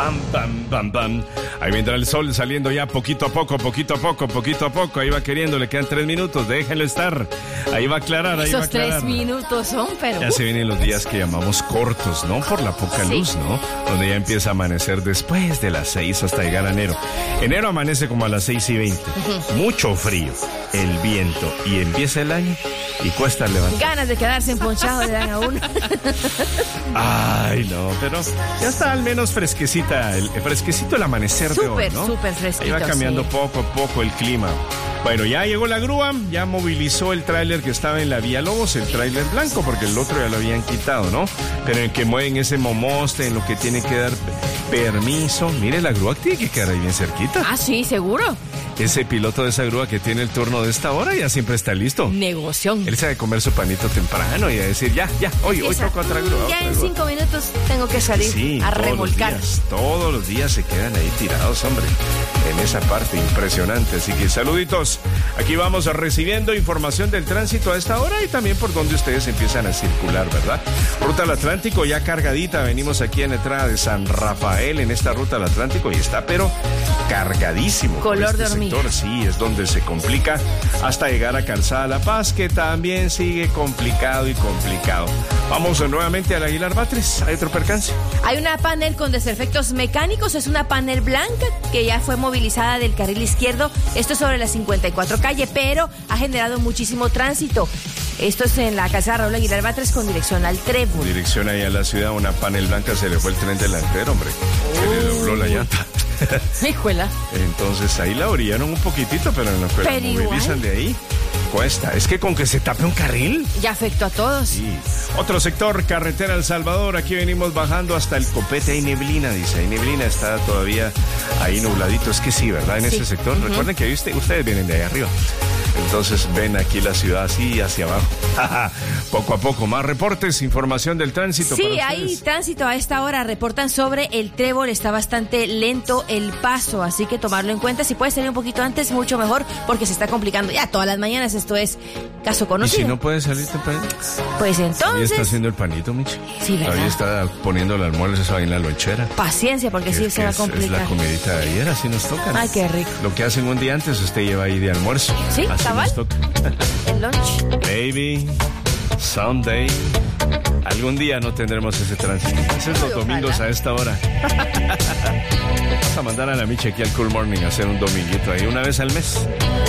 Pam, pam, pam, pam. Ahí vendrá el sol saliendo ya poquito a poco. Ahí va queriendo, le quedan 3 minutos, déjenlo estar. Ahí va a aclarar, Esos 3 minutos son, pero... Ya se vienen los días que llamamos cortos, ¿no? Por la poca luz, ¿no? Donde ya empieza a amanecer después de las 6 hasta llegar a enero. Enero amanece como a las 6:20. Mucho frío, el viento, y empieza el año y cuesta levantar. Ganas de quedarse emponchado le dan a uno. Ay, no, pero ya está al menos fresquecito el amanecer de hoy, ¿no? Súper fresquito. Ahí va cambiando poco a poco el clima. Bueno, ya llegó la grúa, ya movilizó el tráiler que estaba en la Vía Lobos, el tráiler blanco, porque el otro ya lo habían quitado, ¿no? Pero en el que mueven ese momoste, en lo que tiene que dar permiso. Mire, la grúa tiene que quedar ahí bien cerquita. Ah, sí, seguro. Ese piloto de esa grúa que tiene el turno de esta hora ya siempre está listo. Negoción. Él sabe comer su panito temprano y a decir, hoy toco otra grúa. Ya en 5 minutos tengo que salir a remolcar. Todos los días se quedan ahí tirados, hombre, en esa parte impresionante. Así que saluditos. Aquí vamos recibiendo información del tránsito a esta hora y también por donde ustedes empiezan a circular, ¿verdad? Ruta al Atlántico ya cargadita. Venimos aquí en la entrada de San Rafael en esta ruta al Atlántico y está, pero cargadísimo. Color de hormiga. Sí, es donde se complica hasta llegar a Calzada La Paz, que también sigue complicado. Vamos nuevamente al Aguilar Batres. ¿Hay otro percance? Hay una panel con desperfectos mecánicos. Es una panel blanca que ya fue movilizada del carril izquierdo. Esto es sobre la 54 calle, pero ha generado muchísimo tránsito. Esto es en la calzada Raúl Aguilar Batres con dirección al Trébol. Dirección ahí a la ciudad, una panel blanca, se le fue el tren delantero, hombre. Se le dobló la llanta. Hijuela. Entonces ahí la orillaron un poquitito, pero en la escuela movilizan de ahí. Cuesta. Es que con que se tape un carril ya afectó a todos. Sí. Otro sector, carretera El Salvador. Aquí venimos bajando hasta el Copete. Hay neblina, dice. Hay neblina, está todavía ahí nubladito. Es que sí, ¿verdad? En ese sector. Recuerden que ustedes vienen de ahí arriba. Entonces ven aquí la ciudad así hacia abajo. Poco a poco, más reportes, información del tránsito. Sí, hay tránsito a esta hora. Reportan sobre el Trébol. Está bastante lento el paso, así que tomarlo en cuenta. Si puede salir un poquito antes, mucho mejor, porque se está complicando ya todas las mañanas. Esto es caso conocido. ¿Y si no puede salir temprano? Pues entonces... Todavía está haciendo el panito, Michi. Sí, ¿verdad? Todavía está poniendo el almuerzo ahí en la lonchera. Paciencia, porque sí se va a complicar. Es la comidita de ayer, así nos toca, ¿no? Ay, qué rico. Lo que hacen un día antes, usted lleva ahí de almuerzo. Sí, así cabal. nos toca. El lunch. Maybe, someday. Algún día no tendremos ese tránsito. Ese es los domingos a esta hora. Vamos a mandar a la Michi aquí al Cool Morning a hacer un dominguito ahí una vez al mes.